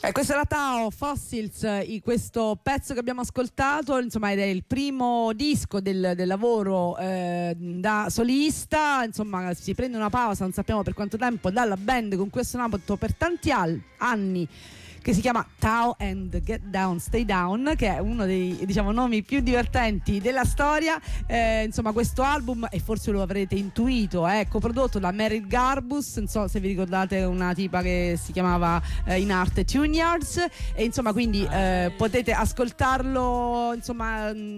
Questa è la Tao Fossils, questo pezzo che abbiamo ascoltato, insomma, ed è il primo disco del lavoro da solista. Insomma, si prende una pausa, non sappiamo per quanto tempo, dalla band con cui ha suonato per tanti anni, che si chiama Tao and Get Down Stay Down, che è uno dei, diciamo, nomi più divertenti della storia. Insomma, questo album, e forse lo avrete intuito, è coprodotto da Meryl Garbus, non so se vi ricordate, una tipa che si chiamava in arte Tune Yards, e insomma quindi potete ascoltarlo, insomma,